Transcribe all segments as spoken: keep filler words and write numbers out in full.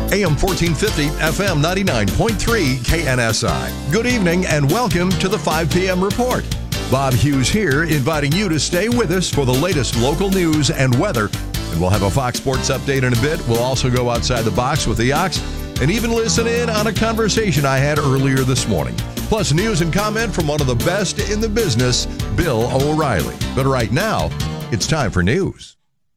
A M fourteen fifty, F M ninety-nine point three, K N S I. Good evening and welcome to the five p.m. report. Bob Hughes here, inviting you to stay with us for the latest local news and weather. And we'll have a Fox Sports update in a bit. We'll also go outside the box with the Ox and even listen in on a conversation I had earlier this morning. Plus news and comment from one of the best in the business, Bill O'Reilly. But right now, it's time for news.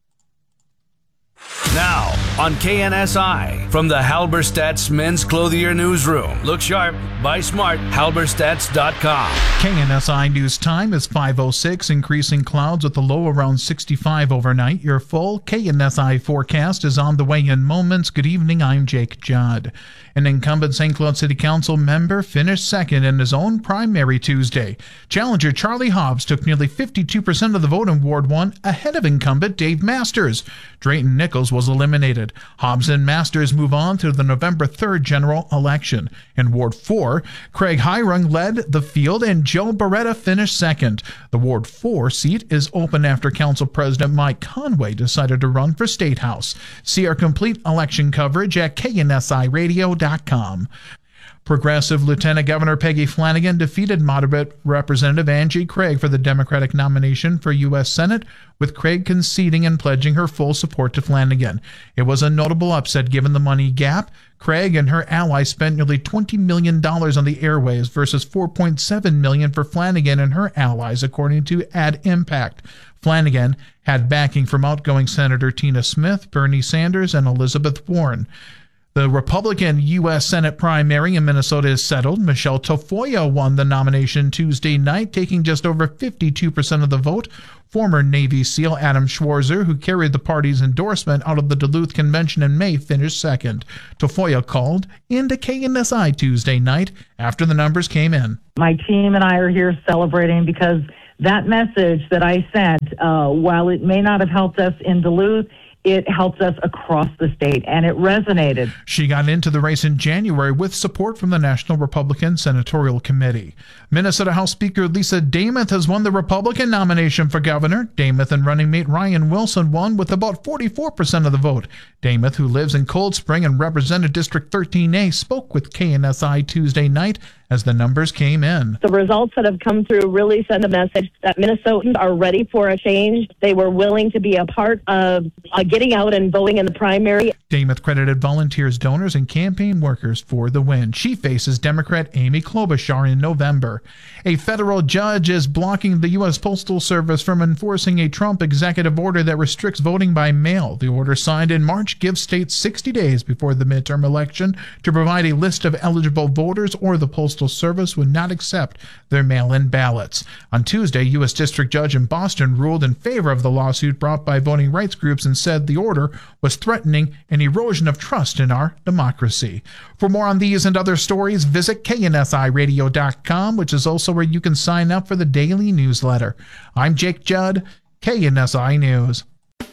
Now, on K N S I, from the Halberstadt's Men's Clothier Newsroom. Look sharp, buy smart, halberstadts dot com. K N S I News Time is five oh six, increasing clouds with a low around sixty-five overnight. Your full K N S I forecast is on the way in moments. Good evening, I'm Jake Judd. An incumbent Saint Cloud City Council member finished second in his own primary Tuesday. Challenger Charlie Hobbs took nearly fifty-two percent of the vote in Ward one, ahead of incumbent Dave Masters. Drayton Nichols was eliminated. Hobbs and Masters move on to the November third general election. In Ward four, Craig Hirung led the field and Joe Beretta finished second. The Ward four seat is open after Council President Mike Conway decided to run for State House. See our complete election coverage at K N S I radio dot com. Progressive Lieutenant Governor Peggy Flanagan defeated moderate Representative Angie Craig for the Democratic nomination for U S Senate, with Craig conceding and pledging her full support to Flanagan. It was a notable upset given the money gap. Craig and her allies spent nearly twenty million dollars on the airwaves versus four point seven million dollars for Flanagan and her allies, according to Ad Impact. Flanagan had backing from outgoing Senator Tina Smith, Bernie Sanders, and Elizabeth Warren. The Republican U S Senate primary in Minnesota is settled. Michelle Tafoya won the nomination Tuesday night, taking just over fifty-two percent of the vote. Former Navy SEAL Adam Schwarzer, who carried the party's endorsement out of the Duluth convention in May, finished second. Tafoya called into K N S I Tuesday night after the numbers came in. My team and I are here celebrating because that message that I sent, uh, while it may not have helped us in Duluth, it helps us across the state, and it resonated. She got into the race in January with support from the National Republican Senatorial Committee. Minnesota House Speaker Lisa Damuth has won the Republican nomination for governor. Damuth and running mate Ryan Wilson won with about forty-four percent of the vote. Damuth, who lives in Cold Spring and represented District thirteen A, spoke with K N S I Tuesday night as the numbers came in. The results that have come through really send a message that Minnesotans are ready for a change. They were willing to be a part of uh, getting out and voting in the primary. Damuth credited volunteers, donors, and campaign workers for the win. She faces Democrat Amy Klobuchar in November. A federal judge is blocking the U S Postal Service from enforcing a Trump executive order that restricts voting by mail. The order, signed in March, gives states sixty days before the midterm election to provide a list of eligible voters, or the Postal Service would not accept their mail-in ballots. On Tuesday, U S District Judge in Boston ruled in favor of the lawsuit brought by voting rights groups and said the order was threatening an erosion of trust in our democracy. For more on these and other stories, visit K N S I radio dot com, which is also where you can sign up for the daily newsletter. I'm Jake Judd, K N S I News.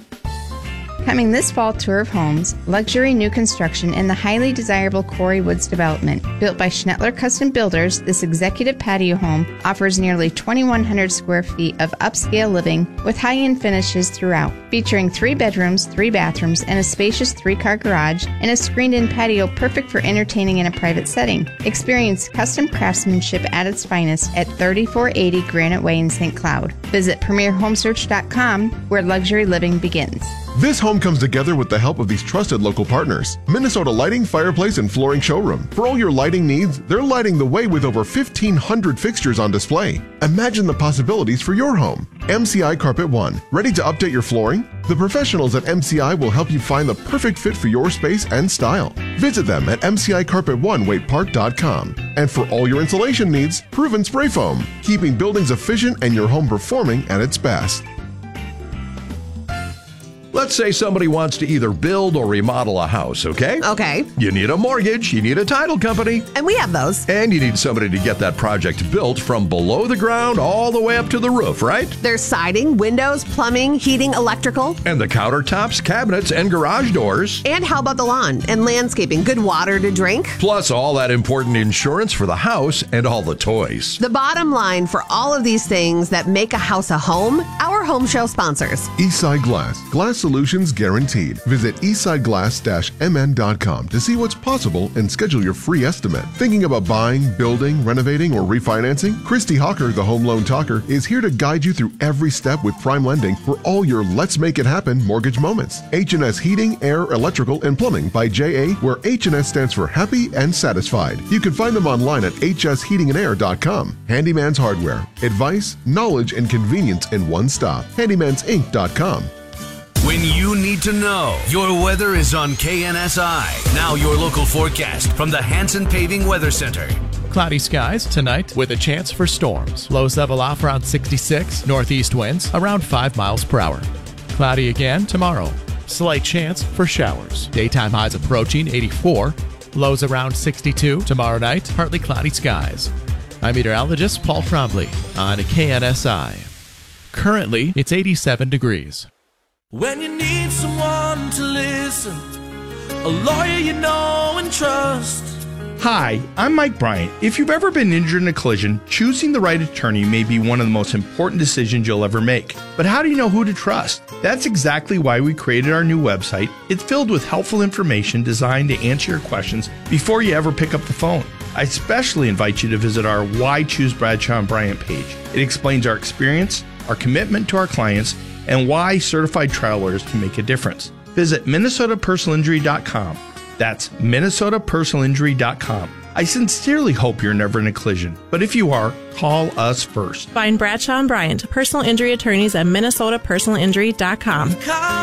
Coming this fall, Tour of Homes, luxury new construction in the highly desirable Quarry Woods development. Built by Schnettler Custom Builders, this executive patio home offers nearly twenty-one hundred square feet of upscale living with high-end finishes throughout. Featuring three bedrooms, three bathrooms, and a spacious three-car garage, and a screened-in patio perfect for entertaining in a private setting. Experience custom craftsmanship at its finest at thirty-four eighty Granite Way in Saint Cloud. Visit premier home search dot com, where luxury living begins. This home comes together with the help of these trusted local partners. Minnesota Lighting, Fireplace, and Flooring Showroom. For all your lighting needs, they're lighting the way with over fifteen hundred fixtures on display. Imagine the possibilities for your home. M C I Carpet One. Ready to update your flooring? The professionals at M C I will help you find the perfect fit for your space and style. Visit them at M C I Carpet One Waite Park dot com. And for all your insulation needs, Proven Spray Foam. Keeping buildings efficient and your home performing at its best. Let's say somebody wants to either build or remodel a house, okay? Okay. You need a mortgage, you need a title company. And we have those. And you need somebody to get that project built from below the ground all the way up to the roof, right? There's siding, windows, plumbing, heating, electrical. And the countertops, cabinets, and garage doors. And how about the lawn and landscaping? Good water to drink. Plus all that important insurance for the house and all the toys. The bottom line for all of these things that make a house a home, our home show sponsors. Eastside Glass. Glass solutions guaranteed. Visit eastsideglass dash m n dot com to see what's possible and schedule your free estimate. Thinking about buying, building, renovating, or refinancing? Christy Hawker, the Home Loan Talker, is here to guide you through every step with prime lending for all your Let's Make It Happen mortgage moments. H and S Heating, Air, Electrical, and Plumbing by J A, where H and S stands for happy and satisfied. You can find them online at h s heating and air dot com. Handyman's Hardware. Advice, knowledge, and convenience in one stop. handymans inc dot com. When you need to know, your weather is on K N S I. Now your local forecast from the Hanson Paving Weather Center. Cloudy skies tonight with a chance for storms. Lows level off around sixty-six. Northeast winds around five miles per hour. Cloudy again tomorrow. Slight chance for showers. Daytime highs approaching eighty-four. Lows around sixty-two. Tomorrow night, partly cloudy skies. I'm meteorologist Paul Trombley on K N S I. Currently, it's eighty-seven degrees. When you need someone to listen, a lawyer you know and trust. Hi, I'm Mike Bryant. If you've ever been injured in a collision, choosing the right attorney may be one of the most important decisions you'll ever make. But how do you know who to trust? That's exactly why we created our new website. It's filled with helpful information designed to answer your questions before you ever pick up the phone. I especially invite you to visit our Why Choose Bradshaw and Bryant page. It explains our experience, our commitment to our clients, and why certified trial lawyers can make a difference. Visit minnesota personal injury dot com. That's minnesota personal injury dot com. I sincerely hope you're never in a collision, but if you are, call us first. Find Bradshaw and Bryant, personal injury attorneys at minnesota personal injury dot com.